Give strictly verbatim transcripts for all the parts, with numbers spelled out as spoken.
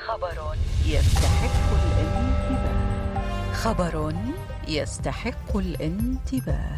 خبر يستحق الانتباه. خبر يستحق الانتباه.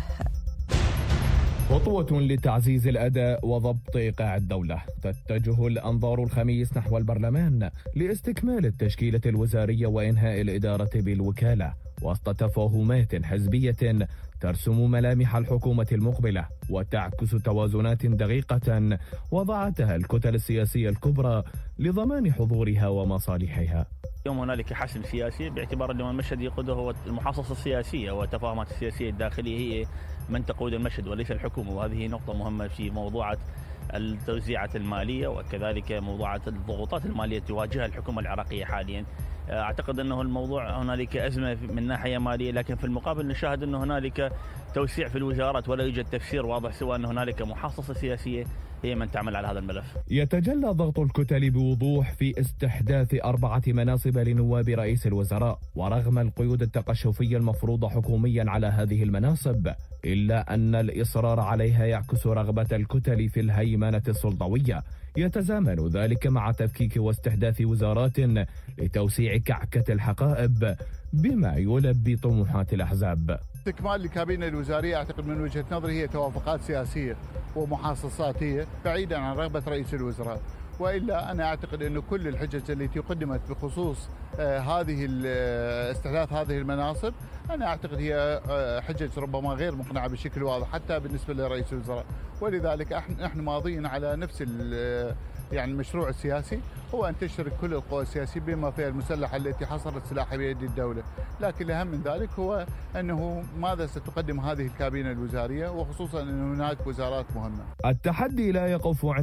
خطوة لتعزيز الأداء وضبط إيقاع الدولة. تتجه الأنظار الخميس نحو البرلمان لاستكمال التشكيلة الوزارية وإنهاء الإدارة بالوكالة وسط تفاهمات حزبية ترسم ملامح الحكومة المقبلة وتعكس توازنات دقيقة وضعتها الكتل السياسية الكبرى لضمان حضورها ومصالحها. اليوم هنالك حسم سياسي باعتبار أن المشهد يقوده هو المحاصصة السياسية والتفاهمات السياسية الداخلية هي من تقود المشهد وليس الحكومة، وهذه نقطة مهمة في موضوعات التوزيعات المالية وكذلك موضوعات الضغوطات المالية تواجهها الحكومة العراقية حاليا. أعتقد أنه الموضوع هنالك أزمة من ناحية مالية، لكن في المقابل نشاهد أنه هنالك توسيع في الوزارات ولا يوجد تفسير واضح سوى أن هنالك محاصصة سياسية هي من تعمل على هذا الملف. يتجلى ضغط الكتل بوضوح في استحداث أربعة مناصب لنواب رئيس الوزراء، ورغم القيود التقشفية المفروضة حكوميا على هذه المناصب إلا أن الإصرار عليها يعكس رغبة الكتل في الهيمنة السلطوية. يتزامن ذلك مع تفكيك واستحداث وزارات لتوسيع كعكة الحقائب بما يلبي طموحات الأحزاب. استكمال الكابينة الوزارية أعتقد من وجهة نظري هي توافقات سياسية ومحاصصاتية بعيدا عن رغبة رئيس الوزراء، وإلا أنا أعتقد أن كل الحجج التي قدمت بخصوص آه هذه استحداث هذه المناصب أنا أعتقد هي آه حجج ربما غير مقنعة بشكل واضح حتى بالنسبة لرئيس الوزراء، ولذلك نحن ماضيين على نفس يعني المشروع السياسي هو أن تشترك كل القوى السياسية بما فيها المسلحة التي حصرت سلاحها بيد الدولة، لكن الأهم من ذلك هو أنه ماذا ستقدم هذه الكابينة الوزارية، وخصوصا أن هناك وزارات مهمة. التحدي لا يقف عند